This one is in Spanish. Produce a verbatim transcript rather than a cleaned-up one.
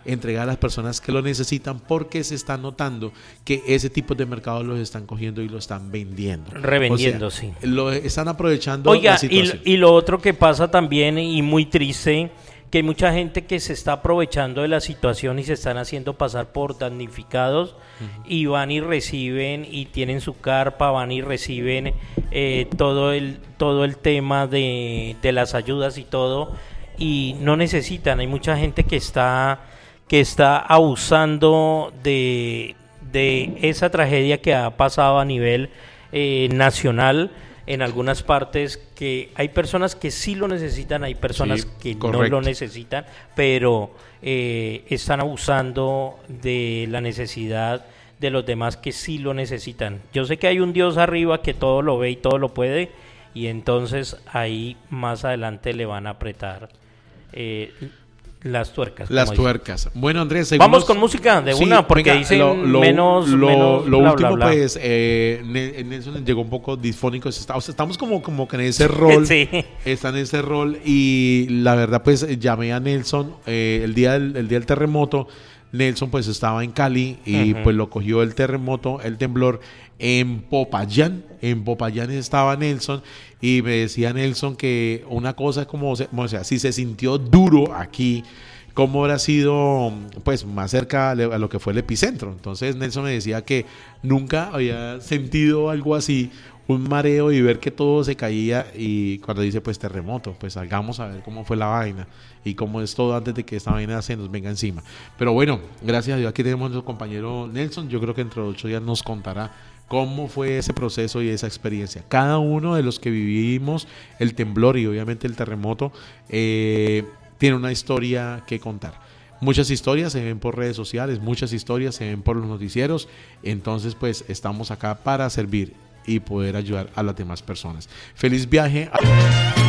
entregar a las personas que lo necesitan, porque se está notando que ese tipo de mercados los están cogiendo y lo están vendiendo. Revendiendo, o sea, sí. Lo están aprovechando. Oiga, la situación. Y, y lo otro que pasa también, y muy triste, que hay mucha gente que se está aprovechando de la situación y se están haciendo pasar por damnificados, uh-huh. y van y reciben y tienen su carpa, van y reciben eh, todo el todo el tema de, de las ayudas y todo, y no necesitan. Hay mucha gente que está que está abusando de, de esa tragedia que ha pasado a nivel eh, nacional en algunas partes, que hay personas que sí lo necesitan, hay personas sí, que correcto. no lo necesitan, pero eh, están abusando de la necesidad de los demás que sí lo necesitan. Yo sé que hay un Dios arriba que todo lo ve y todo lo puede, y entonces ahí más adelante le van a apretar eh, las tuercas. Las tuercas. Dicen. Bueno, Andrés, seguimos. Vamos con música de sí, una, porque venga, dicen lo, lo, menos, lo, menos lo bla, último, bla, bla. pues, eh, Nelson llegó un poco disfónico. O sea, estamos como, como que en ese rol. sí. Está en ese rol. Y la verdad, pues, llamé a Nelson eh, el, día del, el día del terremoto. Nelson, pues, estaba en Cali y, uh-huh. pues, lo cogió el terremoto, el temblor en Popayán. En Popayán estaba Nelson. Y me decía Nelson que una cosa es como, o sea, si se sintió duro aquí, cómo habrá sido, pues, más cerca a lo que fue el epicentro. Entonces Nelson me decía que nunca había sentido algo así, un mareo y ver que todo se caía, y cuando dice, pues, terremoto, pues salgamos a ver cómo fue la vaina y cómo es todo antes de que esta vaina se nos venga encima. Pero bueno, gracias a Dios aquí tenemos a nuestro compañero Nelson. Yo creo que dentro de ocho días nos contará cómo fue ese proceso y esa experiencia. Cada uno de los que vivimos el temblor y obviamente el terremoto eh, tiene una historia que contar. Muchas historias se ven por redes sociales, muchas historias se ven por los noticieros. Entonces, pues, estamos acá para servir y poder ayudar a las demás personas. Feliz viaje a...